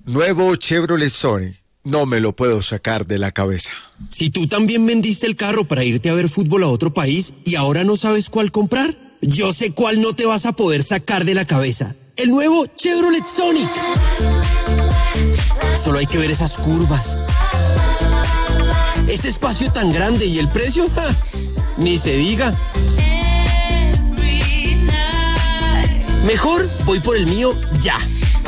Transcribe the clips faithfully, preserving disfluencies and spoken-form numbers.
Nuevo Chevrolet Sonic. No me lo puedo sacar de la cabeza. Si tú también vendiste el carro para irte a ver fútbol a otro país y ahora no sabes cuál comprar, yo sé cuál no te vas a poder sacar de la cabeza. El nuevo Chevrolet Sonic. Solo hay que ver esas curvas. Ese espacio tan grande y el precio, ¡ja! Ni se diga. Mejor voy por el mío ya.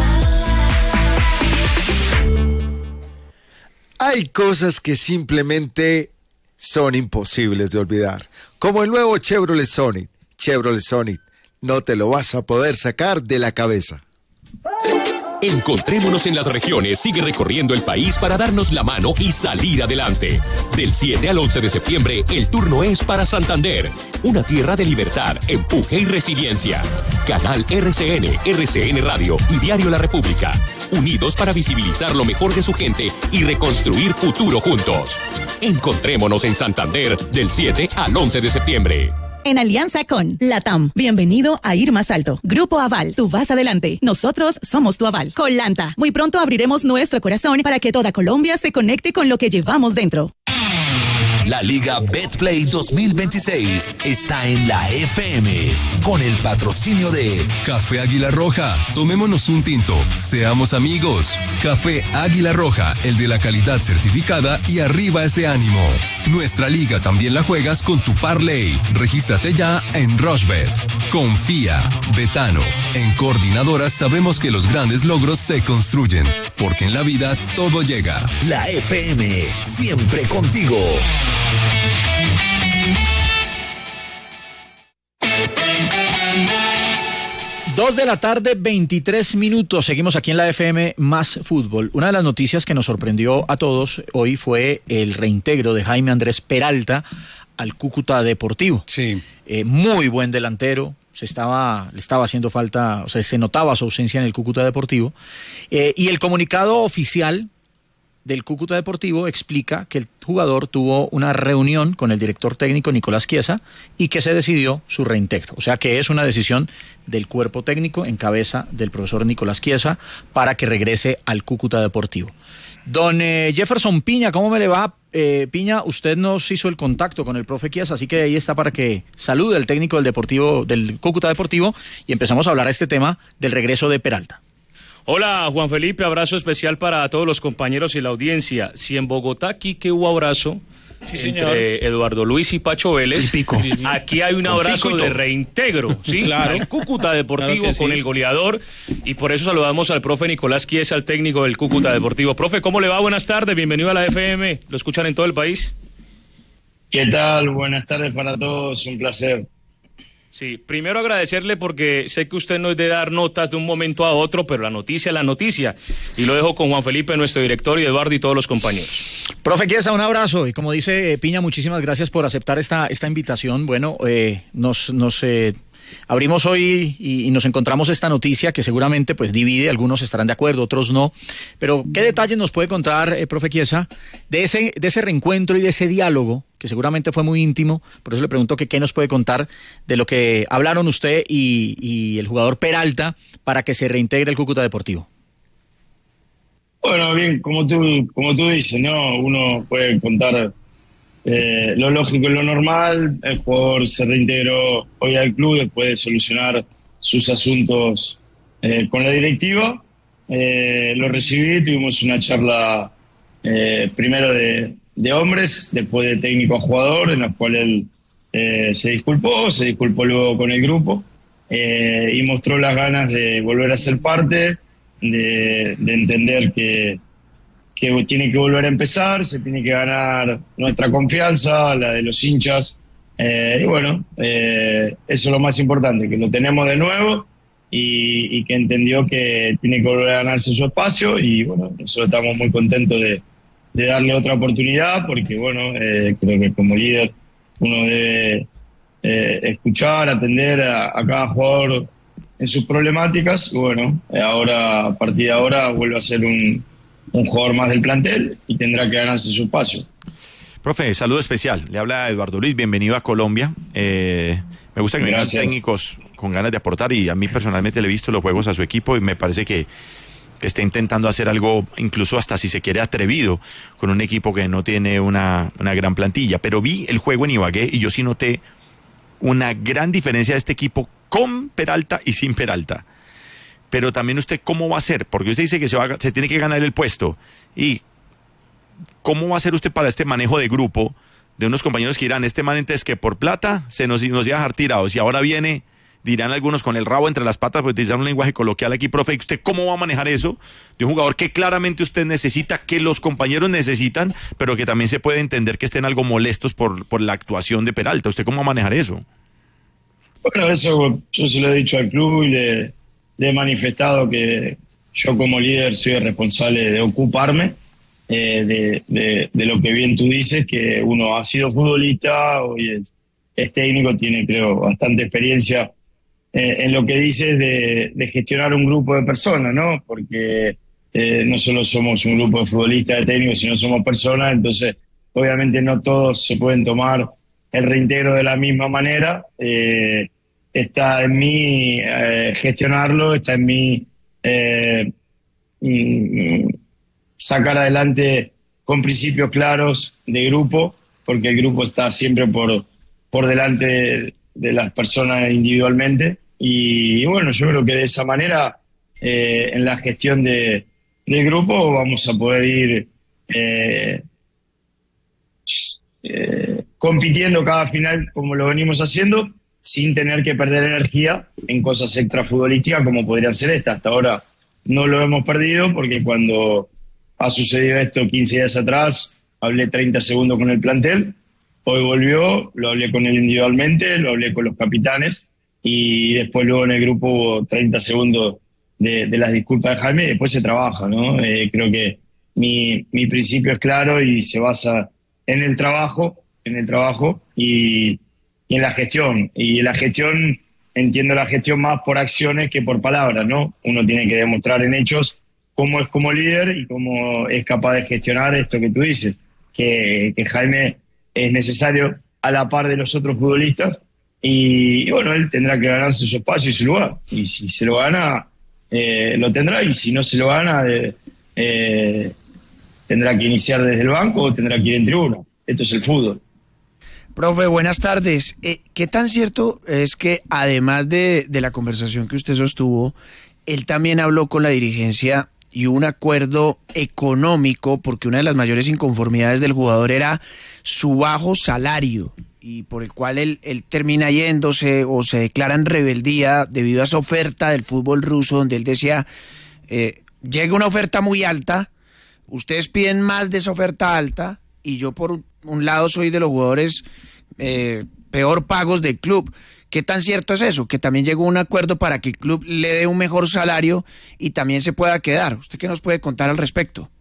Hay cosas que simplemente son imposibles de olvidar, como el nuevo Chevrolet Sonic. Chevrolet Sonic, no te lo vas a poder sacar de la cabeza. Encontrémonos en las regiones, sigue recorriendo el país para darnos la mano y salir adelante. Del siete al once de septiembre, el turno es para Santander, una tierra de libertad, empuje y resiliencia. Canal R C N, R C N Radio y Diario La República, unidos para visibilizar lo mejor de su gente y reconstruir futuro juntos. Encontrémonos en Santander del siete al once de septiembre. En alianza con LATAM. Bienvenido a Ir Más Alto. Grupo Aval, tú vas adelante. Nosotros somos tu aval. Colanta. Muy pronto abriremos nuestro corazón para que toda Colombia se conecte con lo que llevamos dentro. La Liga Betplay dos mil veintiséis está en la F M con el patrocinio de Café Águila Roja. Tomémonos un tinto, seamos amigos. Café Águila Roja, el de la calidad certificada y arriba ese ánimo. Nuestra liga también la juegas con tu parlay. Regístrate ya en Rushbet. Confía, Betano. En Coordinadoras sabemos que los grandes logros se construyen, porque en la vida todo llega. La F M, siempre contigo. Dos de la tarde, veintitrés minutos. Seguimos aquí en la F M Más Fútbol. Una de las noticias que nos sorprendió a todos hoy fue el reintegro de Jaime Andrés Peralta al Cúcuta Deportivo. Sí. Eh, muy buen delantero. Se estaba, le estaba haciendo falta, o sea, se notaba su ausencia en el Cúcuta Deportivo. Eh, y el comunicado oficial del Cúcuta Deportivo explica que el jugador tuvo una reunión con el director técnico Nicolás Chiesa y que se decidió su reintegro. O sea que es una decisión del cuerpo técnico en cabeza del profesor Nicolás Chiesa para que regrese al Cúcuta Deportivo. Don eh, Jefferson Piña, ¿cómo me le va? Eh, Piña, usted nos hizo el contacto con el profe Chiesa, así que ahí está para que salude al técnico del Deportivo, del Cúcuta Deportivo, y empezamos a hablar a este tema del regreso de Peralta. Hola Juan Felipe, abrazo especial para todos los compañeros y la audiencia. Si en Bogotá, Quique, hubo abrazo sí, entre señor. Eduardo Luis y Pacho Vélez, pico. Aquí hay un abrazo de reintegro, ¿sí? Claro. Al Cúcuta Deportivo claro con sí. el goleador, y por eso saludamos al profe Nicolás Chiesa, al técnico del Cúcuta Deportivo. Profe, ¿cómo le va? Buenas tardes, bienvenido a la F M, ¿lo escuchan en todo el país? ¿Qué tal? Buenas tardes para todos, un placer. Sí, primero agradecerle porque sé que usted no es de dar notas de un momento a otro, pero la noticia es la noticia. Y lo dejo con Juan Felipe, nuestro director, y Eduardo y todos los compañeros. Profe Chiesa, un abrazo. Y como dice eh, Piña, muchísimas gracias por aceptar esta, esta invitación. Bueno, eh, nos... nos eh, abrimos hoy y, y nos encontramos esta noticia que seguramente pues divide, algunos estarán de acuerdo, otros no, pero ¿qué detalles nos puede contar, eh, profe Chiesa, de ese, de ese reencuentro y de ese diálogo, que seguramente fue muy íntimo? Por eso le pregunto que qué nos puede contar de lo que hablaron usted y, y el jugador Peralta para que se reintegre el Cúcuta Deportivo. Bueno, bien, como tú, como tú dices, ¿no? Uno puede contar Eh, lo lógico y lo normal. El jugador se reintegró hoy al club después de solucionar sus asuntos eh, con la directiva. Eh, lo recibí, tuvimos una charla eh, primero de, de hombres, después de técnico a jugador, en la cual él eh, se disculpó, se disculpó luego con el grupo eh, y mostró las ganas de volver a ser parte, de, de entender que que tiene que volver a empezar, se tiene que ganar nuestra confianza, la de los hinchas, eh, y bueno, eh, eso es lo más importante, que lo tenemos de nuevo y, y que entendió que tiene que volver a ganarse su espacio, y bueno, nosotros estamos muy contentos de, de darle otra oportunidad, porque bueno, eh, creo que como líder uno debe eh, escuchar, atender a, a cada jugador en sus problemáticas, y bueno, ahora, a partir de ahora vuelve a ser un un jugador más del plantel y tendrá que ganarse su espacio. Profe, saludo especial. Le habla Eduardo Luis, bienvenido a Colombia. Eh, me gusta que vengan técnicos con ganas de aportar, y a mí personalmente le he visto los juegos a su equipo y me parece que, que esté intentando hacer algo, incluso hasta si se quiere atrevido, con un equipo que no tiene una, una gran plantilla. Pero vi el juego en Ibagué y yo sí noté una gran diferencia de este equipo con Peralta y sin Peralta. Pero también usted, ¿cómo va a hacer? Porque usted dice que se, va, se tiene que ganar el puesto. ¿Y cómo va a hacer usted para este manejo de grupo de unos compañeros que dirán, este man entonces que por plata se nos, nos iba a dejar tirados y ahora viene, dirán algunos con el rabo entre las patas, por utilizar un lenguaje coloquial aquí, profe, ¿usted cómo va a manejar eso de un jugador que claramente usted necesita, que los compañeros necesitan, pero que también se puede entender que estén algo molestos por, por la actuación de Peralta? ¿Usted cómo va a manejar eso? Bueno, eso yo se lo he dicho al club y le, le he manifestado que yo como líder soy el responsable de ocuparme eh, de, de, de lo que bien tú dices, que uno ha sido futbolista, hoy es, es técnico, tiene creo bastante experiencia eh, en lo que dices de, de gestionar un grupo de personas, ¿no? Porque eh, no solo somos un grupo de futbolistas, de técnicos, sino somos personas, entonces obviamente no todos se pueden tomar el reintegro de la misma manera. Eh, está en mí eh, gestionarlo, está en mí eh, mm, sacar adelante con principios claros de grupo, porque el grupo está siempre por, por delante de, de las personas individualmente. Y, y bueno, yo creo que de esa manera, eh, en la gestión de, del grupo, vamos a poder ir eh, eh, compitiendo cada final como lo venimos haciendo, sin tener que perder energía en cosas extrafutbolísticas como podrían ser estas. Hasta ahora no lo hemos perdido porque cuando ha sucedido esto quince días atrás, hablé treinta segundos con el plantel, hoy volvió, lo hablé con él individualmente, lo hablé con los capitanes y después luego en el grupo hubo treinta segundos de, de las disculpas de Jaime y después se trabaja, ¿no? Eh, creo que mi, mi principio es claro y se basa en el trabajo, en el trabajo y, y en la gestión. Y en la gestión, entiendo la gestión más por acciones que por palabras, ¿no? Uno tiene que demostrar en hechos cómo es como líder y cómo es capaz de gestionar esto que tú dices, que, que Jaime es necesario a la par de los otros futbolistas y, y bueno, él tendrá que ganarse su espacio y su lugar. Y si se lo gana, eh, lo tendrá, y si no se lo gana, eh, eh, tendrá que iniciar desde el banco o tendrá que ir en tribuna. Esto es el fútbol. Profe, buenas tardes. Eh, ¿Qué tan cierto es que además de, de la conversación que usted sostuvo, él también habló con la dirigencia y un acuerdo económico, porque una de las mayores inconformidades del jugador era su bajo salario y por el cual él, él termina yéndose o se declara en rebeldía debido a esa oferta del fútbol ruso donde él decía, eh, llega una oferta muy alta, ustedes piden más de esa oferta alta y yo por un, un lado soy de los jugadores eh, peor pagos del club. ¿Qué tan cierto es eso? Que también llegó a un acuerdo para que el club le dé un mejor salario y también se pueda quedar. ¿Usted qué nos puede contar al respecto?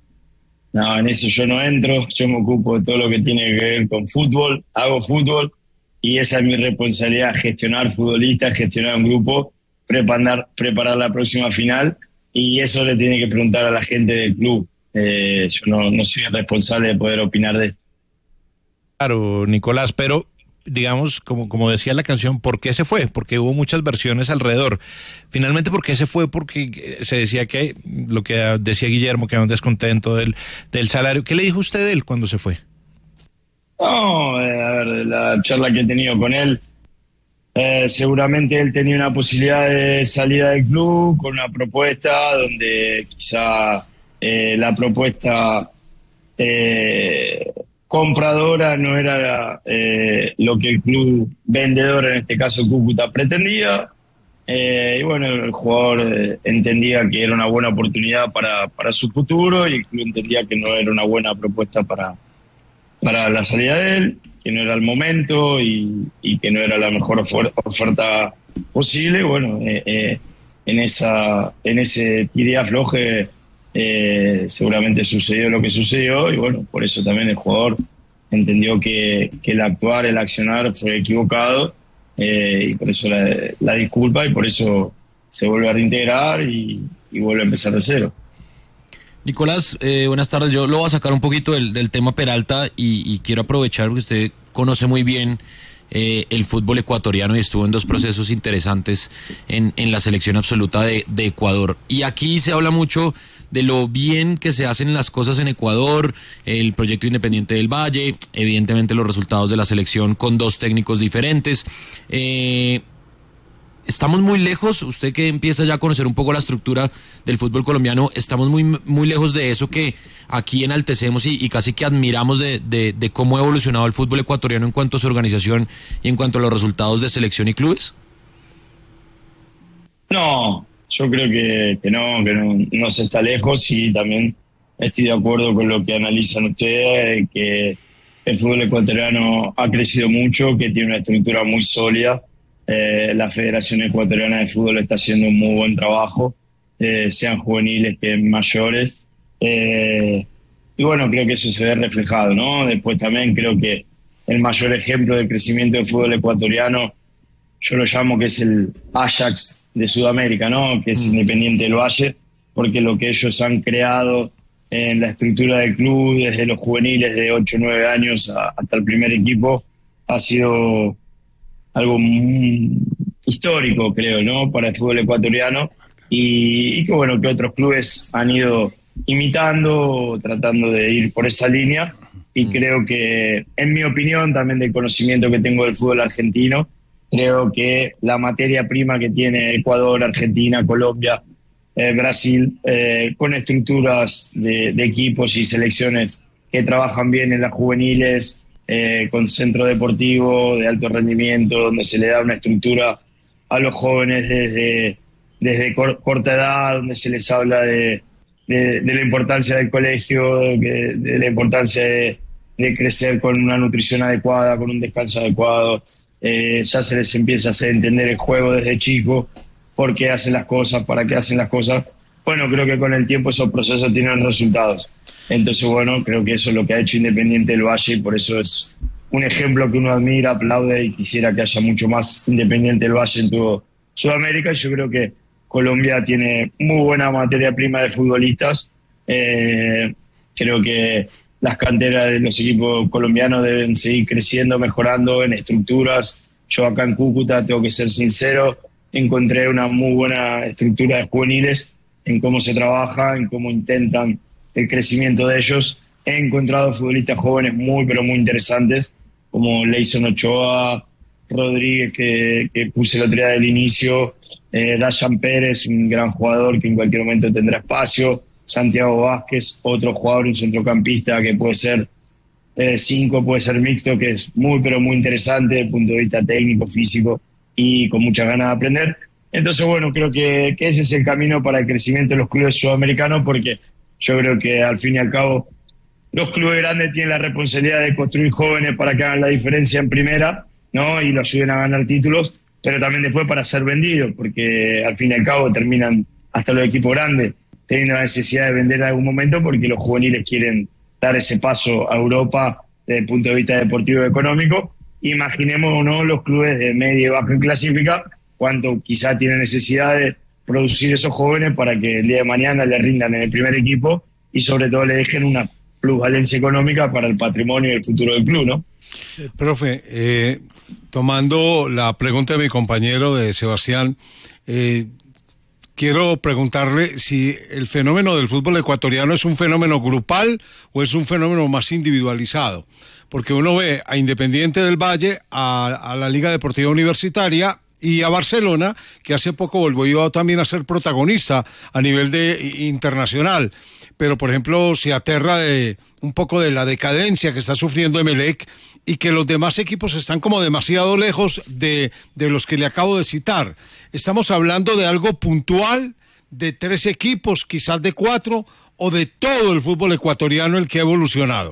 No, en eso yo no entro. Yo me ocupo de todo lo que tiene que ver con fútbol. Hago fútbol y esa es mi responsabilidad, gestionar futbolistas, gestionar un grupo, preparar, preparar la próxima final y eso le tiene que preguntar a la gente del club. Eh, yo no, no soy el responsable de poder opinar de esto. Claro, Nicolás, pero digamos, como, como decía la canción, ¿por qué se fue? Porque hubo muchas versiones alrededor. Finalmente, ¿por qué se fue? Porque se decía que, lo que decía Guillermo, que había un descontento del, del salario. ¿Qué le dijo usted de él cuando se fue? No, eh, a ver, la charla que he tenido con él, eh, seguramente él tenía una posibilidad de salida del club con una propuesta donde quizá eh, la propuesta eh, compradora no era eh, lo que el club vendedor, en este caso Cúcuta, pretendía. Eh, y bueno, el jugador eh, entendía que era una buena oportunidad para, para su futuro y el club entendía que no era una buena propuesta para, para la salida de él, que no era el momento y, y que no era la mejor ofer- oferta posible. Bueno, eh, eh, en, esa, en ese tire y afloje Eh, seguramente sucedió lo que sucedió y bueno, por eso también el jugador entendió que, que el actuar, el accionar fue equivocado eh, y por eso la, la disculpa y por eso se vuelve a reintegrar y, y vuelve a empezar de cero. Nicolás, eh, buenas tardes. Yo lo voy a sacar un poquito del, del tema Peralta y, y quiero aprovechar porque usted conoce muy bien eh, el fútbol ecuatoriano y estuvo en dos procesos interesantes en, en la selección absoluta de, de Ecuador. Y aquí se habla mucho de lo bien que se hacen las cosas en Ecuador, el proyecto Independiente del Valle, evidentemente los resultados de la selección con dos técnicos diferentes. Eh, estamos muy lejos, usted que empieza ya a conocer un poco la estructura del fútbol colombiano, estamos muy, muy lejos de eso que aquí enaltecemos y, y casi que admiramos de, de, de cómo ha evolucionado el fútbol ecuatoriano en cuanto a su organización y en cuanto a los resultados de selección y clubes. No, yo creo que, que no, que no, no se está lejos, y también estoy de acuerdo con lo que analizan ustedes, que el fútbol ecuatoriano ha crecido mucho, que tiene una estructura muy sólida. Eh, la Federación Ecuatoriana de Fútbol está haciendo un muy buen trabajo, eh, sean juveniles que mayores. Eh, y bueno, creo que eso se ve reflejado, ¿no? Después también creo que el mayor ejemplo de crecimiento del fútbol ecuatoriano, yo lo llamo que es el Ajax de Sudamérica, ¿no? Que es Independiente del Valle, porque lo que ellos han creado en la estructura del club, desde los juveniles de ocho o nueve años a, hasta el primer equipo, ha sido algo muy histórico, creo, ¿no? Para el fútbol ecuatoriano, y, y que bueno, que otros clubes han ido imitando, tratando de ir por esa línea, y creo que, en mi opinión, también del conocimiento que tengo del fútbol argentino, creo que la materia prima que tiene Ecuador, Argentina, Colombia, eh, Brasil, eh, con estructuras de, de equipos y selecciones que trabajan bien en las juveniles, eh, con centro deportivo de alto rendimiento, donde se le da una estructura a los jóvenes desde, desde cor, corta edad, donde se les habla de, de, de la importancia del colegio, de, de la importancia de, de crecer con una nutrición adecuada, con un descanso adecuado. Eh, ya se les empieza a hacer entender el juego desde chico, por qué hacen las cosas, para qué hacen las cosas. Bueno, creo que con el tiempo esos procesos tienen resultados. Entonces, bueno, creo que eso es lo que ha hecho Independiente del Valle, y por eso es un ejemplo que uno admira, aplaude, y quisiera que haya mucho más Independiente del Valle en todo Sudamérica. Yo creo que Colombia tiene muy buena materia prima de futbolistas. Eh, creo que las canteras de los equipos colombianos deben seguir creciendo, mejorando en estructuras. Yo acá en Cúcuta, tengo que ser sincero, encontré una muy buena estructura de juveniles en cómo se trabaja, en cómo intentan el crecimiento de ellos. He encontrado futbolistas jóvenes muy, pero muy interesantes, como Leison Ochoa, Rodríguez, que, que puse el otro día del inicio, eh, Dayan Pérez, un gran jugador que en cualquier momento tendrá espacio, Santiago Vázquez, otro jugador, un centrocampista que puede ser eh, cinco, puede ser mixto, que es muy, pero muy interesante desde el punto de vista técnico, físico, y con muchas ganas de aprender. Entonces, bueno, creo que, que ese es el camino para el crecimiento de los clubes sudamericanos, porque yo creo que al fin y al cabo los clubes grandes tienen la responsabilidad de construir jóvenes para que hagan la diferencia en primera, ¿no? Y los ayuden a ganar títulos, pero también después para ser vendidos, porque al fin y al cabo terminan hasta los equipos grandes teniendo la necesidad de vender en algún momento, porque los juveniles quieren dar ese paso a Europa desde el punto de vista deportivo y económico. Imaginemos o no los clubes de media y baja en clasifica, cuánto quizá tienen necesidad de producir esos jóvenes para que el día de mañana le rindan en el primer equipo y sobre todo le dejen una plusvalencia económica para el patrimonio y el futuro del club, ¿no? Eh, profe, eh, tomando la pregunta de mi compañero, de Sebastián, eh, quiero preguntarle si el fenómeno del fútbol ecuatoriano es un fenómeno grupal o es un fenómeno más individualizado. Porque uno ve a Independiente del Valle, a, a la Liga Deportiva Universitaria y a Barcelona, que hace poco volvió también a ser protagonista a nivel de internacional. Pero, por ejemplo, se aterra de un poco de la decadencia que está sufriendo Emelec y que los demás equipos están como demasiado lejos de, de los que le acabo de citar. ¿Estamos hablando de algo puntual, de tres equipos, quizás de cuatro, o de todo el fútbol ecuatoriano el que ha evolucionado?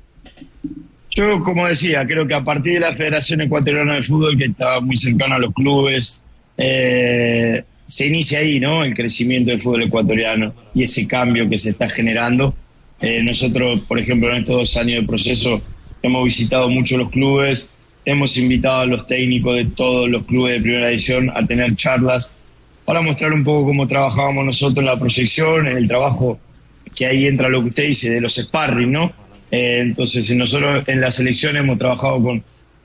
Yo, como decía, creo que a partir de la Federación Ecuatoriana de Fútbol, que está muy cercana a los clubes, eh, se inicia ahí, ¿no? El crecimiento del fútbol ecuatoriano y ese cambio que se está generando. Eh, nosotros, por ejemplo, en estos dos años de proceso, hemos visitado mucho los clubes, hemos invitado a los técnicos de todos los clubes de primera división a tener charlas para mostrar un poco cómo trabajábamos nosotros en la proyección, en el trabajo, que ahí entra lo que usted dice de los sparring, ¿no? Eh, entonces nosotros en la selección hemos trabajado con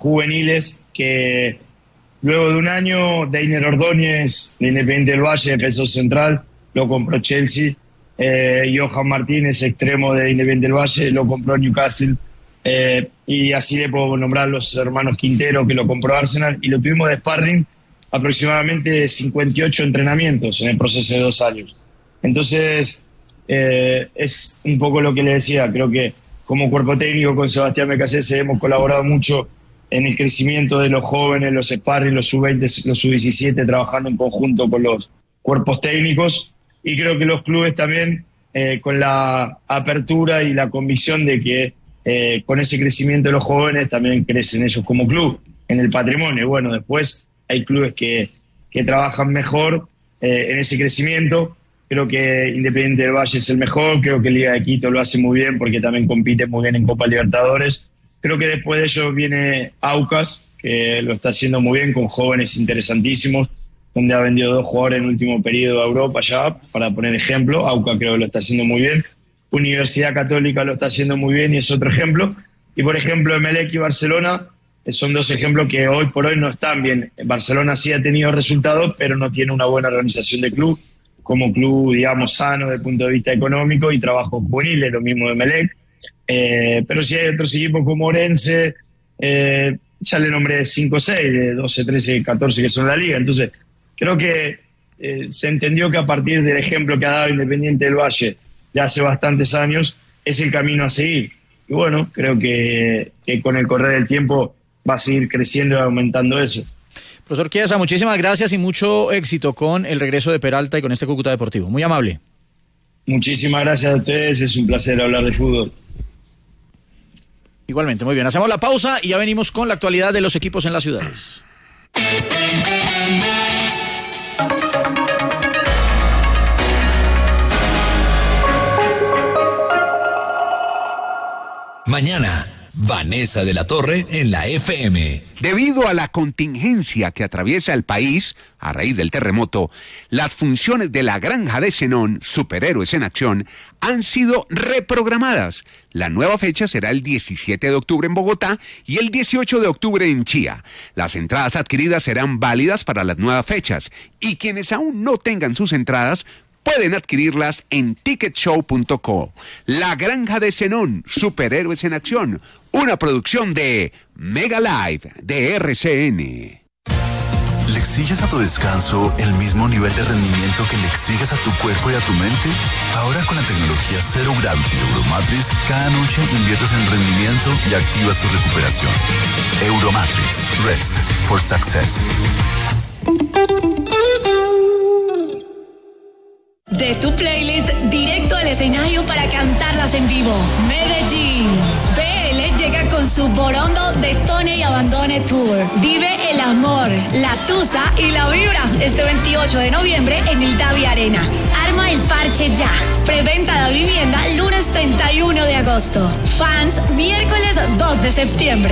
juveniles que luego de un año, Deiner Ordóñez, de Independiente del Valle, defensor central, lo compró Chelsea. Eh, Johan Martínez, extremo de Independiente del Valle, lo compró Newcastle. Eh, y así le puedo nombrar los hermanos Quintero, que lo compró Arsenal, y lo tuvimos de sparring aproximadamente cincuenta y ocho entrenamientos en el proceso de dos años. Entonces, eh, es un poco lo que le decía. Creo que como cuerpo técnico con Sebastián Becasese hemos colaborado mucho en el crecimiento de los jóvenes, los sparring, los sub veinte, los sub diecisiete, trabajando en conjunto con los cuerpos técnicos, y creo que los clubes también eh, con la apertura y la convicción de que eh, con ese crecimiento de los jóvenes también crecen ellos como club en el patrimonio. Bueno, después hay clubes que, que trabajan mejor eh, en ese crecimiento. Creo que Independiente del Valle es el mejor, creo que Liga de Quito lo hace muy bien porque también compite muy bien en Copa Libertadores. Creo que después de ellos viene Aucas, que lo está haciendo muy bien con jóvenes interesantísimos, donde ha vendido dos jugadores en el último periodo a Europa ya, para poner ejemplo. Aucas creo que lo está haciendo muy bien. Universidad Católica lo está haciendo muy bien y es otro ejemplo. Y por ejemplo, Emelec y Barcelona son dos ejemplos que hoy por hoy no están bien. Barcelona sí ha tenido resultados, pero no tiene una buena organización de club, como club, digamos, sano desde el punto de vista económico y trabajo juvenil, lo mismo de Emelec. Eh, pero sí hay otros equipos como Orense, eh, ya le nombré cinco o seis, de doce, trece, catorce que son la liga. Entonces, creo que eh, se entendió que a partir del ejemplo que ha dado Independiente del Valle de hace bastantes años, es el camino a seguir. Y bueno, creo que, que con el correr del tiempo va a seguir creciendo y aumentando eso. Profesor Chiesa, muchísimas gracias y mucho éxito con el regreso de Peralta y con este Cúcuta Deportivo. Muy amable. Muchísimas gracias a ustedes, es un placer hablar de fútbol. Igualmente, muy bien. Hacemos la pausa y ya venimos con la actualidad de los equipos en las ciudades. Mañana, Vanessa de la Torre en la F M. Debido a la contingencia que atraviesa el país a raíz del terremoto, las funciones de la Granja de Zenón, Superhéroes en Acción, han sido reprogramadas. La nueva fecha será el diecisiete de octubre en Bogotá y el dieciocho de octubre en Chía. Las entradas adquiridas serán válidas para las nuevas fechas y quienes aún no tengan sus entradas pueden adquirirlas en ticket show punto co. La Granja de Zenón, Superhéroes en Acción, una producción de Mega Live de R C N. ¿Le exiges a tu descanso el mismo nivel de rendimiento que le exiges a tu cuerpo y a tu mente? Ahora con la tecnología Zero Gravity de Euromatrix, cada noche inviertes en rendimiento y activas tu recuperación. Euromatrix, Rest for Success. De tu playlist directo al escenario para cantarlas en vivo. Medellín. B L llega con su Borondo Detone y Abandone Tour. Vive el amor, la tusa y la vibra este veintiocho de noviembre en el Davi Arena. Arma el parche ya. Preventa de vivienda lunes treinta y uno de agosto. Fans miércoles dos de septiembre.